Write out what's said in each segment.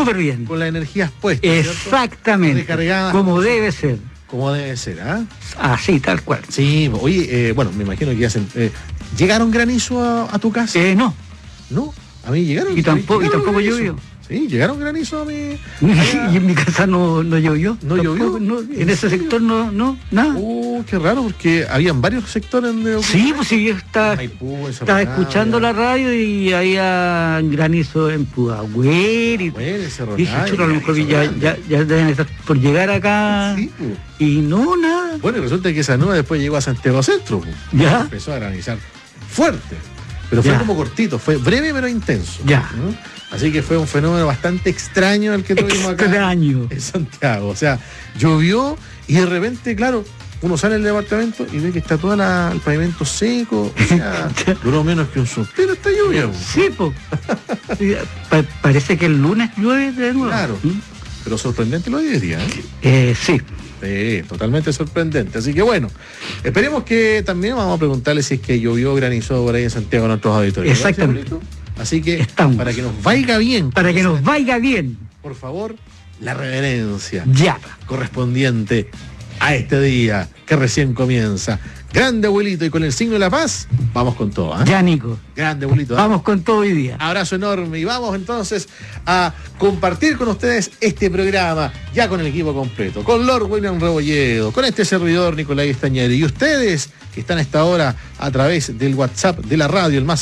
súper bien. Con las energías puestas. Exactamente. Recargadas. Como debe ser. Como debe ser, ¿ah? Así, tal cual. Sí, oye, bueno, me imagino que hacen. ¿Llegaron granizo a tu casa? No. No, a mí llegaron. Y tampoco llovió. Sí, llegaron granizo a mí. Y en mi casa no llovió. ¿No llovió? No, en ese sector no, nada. Qué raro, porque habían varios sectores donde... Sí, pues sí, yo estaba escuchando la radio y había granizo en Pudahuel y dije, a lo mejor ya deben estar por llegar acá. Sí, pues. Y no, nada. Bueno, y resulta que esa nube después llegó a Santiago Centro. Pues. Ya. Empezó a granizar fuerte. Pero fue como cortito, fue breve pero intenso. Ya. ¿No? Así que fue un fenómeno bastante extraño el que tuvimos acá en Santiago. O sea, llovió y de repente, claro, uno sale del departamento y ve que está todo el pavimento seco. O sea, duró menos que un suspiro esta lluvia. Sí, pues. Parece que el lunes llueve de nuevo. Claro, pero sorprendente lo de día, sí. Sí, totalmente sorprendente. Así que bueno, esperemos que también vamos a preguntarle si es que llovió, granizó por ahí en Santiago en otros auditorios. Exactamente. Así que para que nos vaya bien. Para que nos vaya bien. Por favor, la reverencia. Ya. Correspondiente a este día que recién comienza. Grande abuelito, y con el signo de la paz, vamos con todo. Ya, Nico. Grande abuelito. Vamos con todo hoy día. Abrazo enorme y vamos entonces a compartir con ustedes este programa ya con el equipo completo, con Lord William Rebolledo, con este servidor Nicolás Estañeri y ustedes que están a esta hora a través del WhatsApp de la radio, el más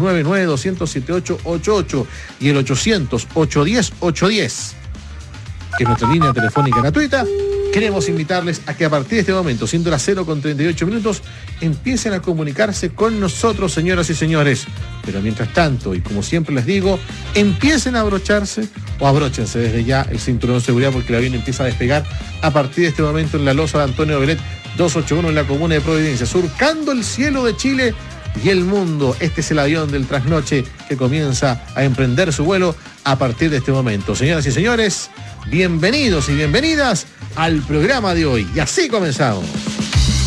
569-9200-7888 y el 800-810-810, que es nuestra línea telefónica gratuita. Queremos invitarles a que a partir de este momento, siendo las 0:38, empiecen a comunicarse con nosotros, señoras y señores. Pero mientras tanto, y como siempre les digo, empiecen a abrocharse o abróchense desde ya el cinturón de seguridad, porque el avión empieza a despegar a partir de este momento en la losa de Antonio Belet 281 en la comuna de Providencia, surcando el cielo de Chile y el mundo. Este es el avión del trasnoche que comienza a emprender su vuelo a partir de este momento. Señoras y señores, bienvenidos y bienvenidas al programa de hoy. Y así comenzamos.